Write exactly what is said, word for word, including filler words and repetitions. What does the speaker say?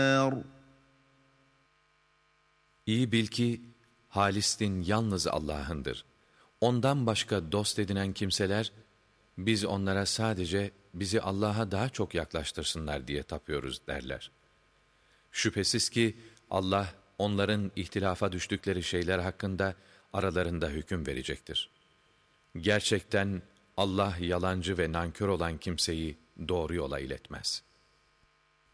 İyi bil ki halis din yalnız Allah'ındır. Ondan başka dost edinen kimseler, biz onlara sadece bizi Allah'a daha çok yaklaştırsınlar diye tapıyoruz derler. Şüphesiz ki Allah onların ihtilafa düştükleri şeyler hakkında aralarında hüküm verecektir. Gerçekten Allah yalancı ve nankör olan kimseyi doğru yola iletmez.